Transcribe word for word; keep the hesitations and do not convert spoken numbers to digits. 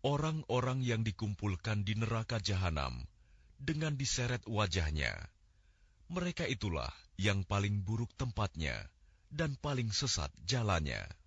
Orang-orang yang dikumpulkan di neraka jahanam dengan diseret wajahnya, mereka itulah yang paling buruk tempatnya dan paling sesat jalannya.